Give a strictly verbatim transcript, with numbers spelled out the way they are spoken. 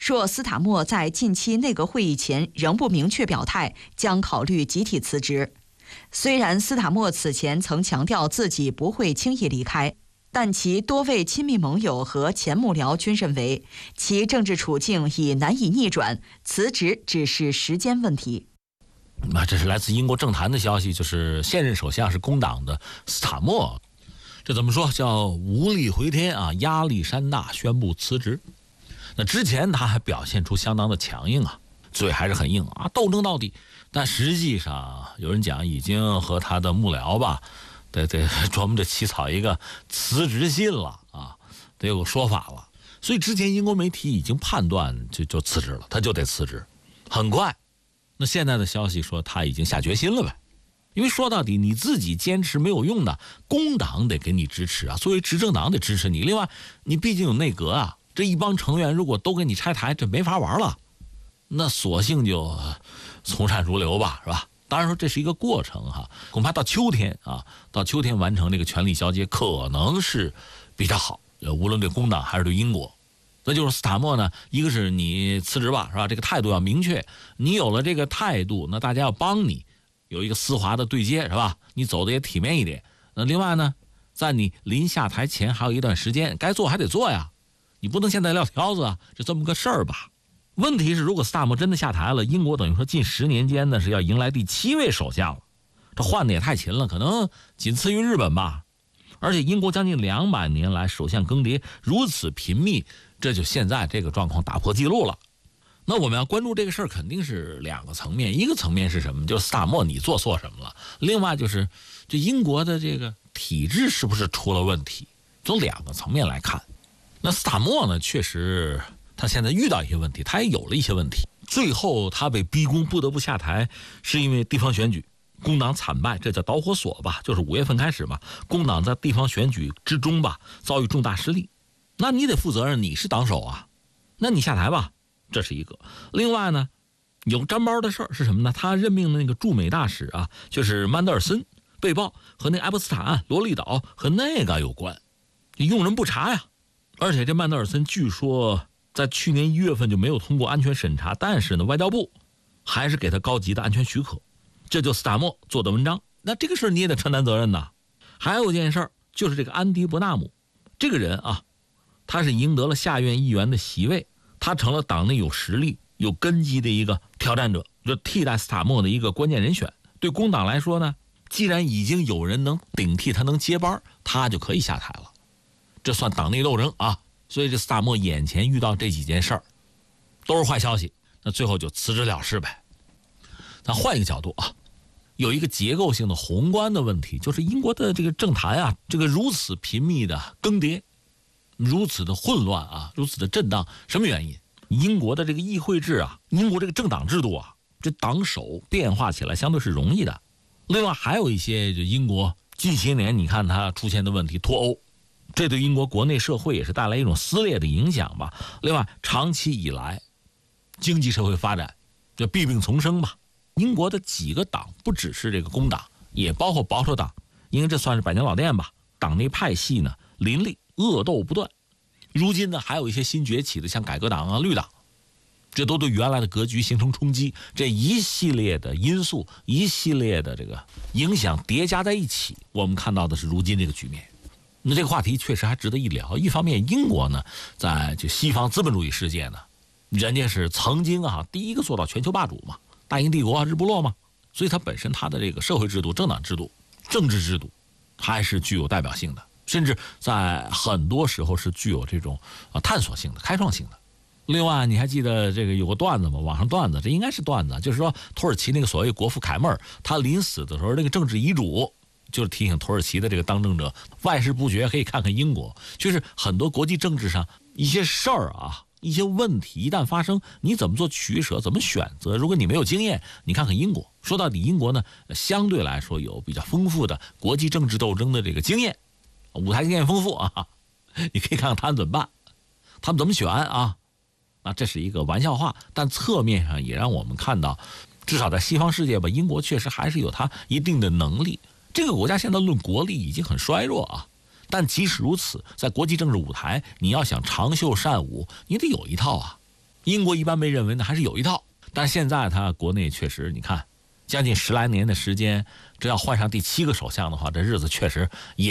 若斯塔默在近期内阁会议前仍不明确表态，将考虑集体辞职。虽然斯塔默此前曾强调自己不会轻易离开，但其多位亲密盟友和前幕僚均认为其政治处境已难以逆转，辞职只是时间问题。 那这是来自英国政坛的消息，就是现任首相是工党的斯塔默，这怎么说叫无力回天啊？亚历山大宣布辞职。那之前他还表现出相当的强硬啊，嘴还是很硬啊，斗争到底。但实际上有人讲已经和他的幕僚吧得得专门的起草一个辞职信了啊，得有个说法了。所以之前英国媒体已经判断就就辞职了，他就得辞职。很快，那现在的消息说他已经下决心了呗。因为说到底你自己坚持没有用的，工党得给你支持啊，作为执政党得支持你。另外你毕竟有内阁啊，这一帮成员如果都给你拆台，这没法玩了。那索性就从善如流吧，是吧？当然说这是一个过程哈，恐怕到秋天啊，到秋天完成这个权力交接可能是比较好，无论对工党还是对英国。那就是斯塔默呢，一个是你辞职吧，是吧？这个态度要明确，你有了这个态度，那大家要帮你有一个丝滑的对接，是吧？你走的也体面一点。那另外呢，在你临下台前还有一段时间，该做还得做呀，你不能现在撂挑子啊，就这么个事儿吧。问题是，如果斯塔默真的下台了，英国等于说近十年间呢是要迎来第七位首相了，这换的也太勤了，可能仅次于日本吧。而且英国将近两百年来首相更迭如此频密，这就现在这个状况打破记录了。那我们要关注这个事儿，肯定是两个层面，一个层面是什么？就是斯塔默你做错什么了？另外就是这英国的这个体制是不是出了问题？从两个层面来看，那斯塔默呢，确实他现在遇到一些问题，他也有了一些问题。最后他被逼宫不得不下台，是因为地方选举工党惨败，这叫导火索吧，就是五月份开始嘛，工党在地方选举之中吧遭遇重大失利，那你得负责任，你是党首啊，那你下台吧，这是一个。另外呢，有沾包的事儿是什么呢？他任命的那个驻美大使啊，就是曼德尔森，被曝和那埃伯斯塔案、罗利岛和那个有关，用人不查呀。而且这曼德尔森据说在去年一月份就没有通过安全审查，但是呢，外交部还是给他高级的安全许可，这就斯塔默做的文章。那这个事儿你也得承担责任呐。还有一件事儿，就是这个安迪伯纳姆这个人啊，他是赢得了下院议员的席位，他成了党内有实力、有根基的一个挑战者，就替代斯塔默的一个关键人选。对工党来说呢，既然已经有人能顶替他，能接班，他就可以下台了，这算党内斗争啊。所以这斯塔默眼前遇到这几件事儿都是坏消息，那最后就辞职了事呗。咱换一个角度啊，有一个结构性的宏观的问题，就是英国的这个政坛啊，这个如此频密的更迭，如此的混乱啊，如此的震荡，什么原因？英国的这个议会制啊，英国这个政党制度啊，这党首变化起来相对是容易的。另外还有一些就英国近些年你看它出现的问题，脱欧，这对英国国内社会也是带来一种撕裂的影响吧。另外长期以来经济社会发展这弊病丛生吧，英国的几个党不只是这个工党，也包括保守党，因为这算是百年老店吧，党内派系呢林立，恶斗不断。如今呢还有一些新崛起的，像改革党啊、绿党，这都对原来的格局形成冲击。这一系列的因素，一系列的这个影响叠加在一起，我们看到的是如今这个局面。那这个话题确实还值得一聊。一方面英国呢在就西方资本主义世界呢，人家是曾经啊第一个做到全球霸主嘛，大英帝国啊、日不落嘛，所以它本身它的这个社会制度、政党制度、政治制度还是具有代表性的，甚至在很多时候是具有这种啊探索性的、开创性的。另外你还记得这个有个段子吗？网上段子，这应该是段子，就是说土耳其那个所谓国父凯末尔，他临死的时候那个政治遗嘱就是提醒土耳其的这个当政者外事不决，可以看看英国。就是很多国际政治上一些事儿啊，一些问题一旦发生，你怎么做取舍，怎么选择，如果你没有经验，你看看英国。说到底英国呢相对来说有比较丰富的国际政治斗争的这个经验，舞台经验丰富啊，你可以看看他们怎么办，他们怎么选啊。那这是一个玩笑话，但侧面上也让我们看到，至少在西方世界吧，英国确实还是有它一定的能力。这个国家现在论国力已经很衰弱啊，但即使如此，在国际政治舞台，你要想长袖善舞，你得有一套啊。 英国一般被认为呢还是有一套，但是现在他国内确实，你看，将近十来年的时间，这要换上第七个首相的话，这日子确实也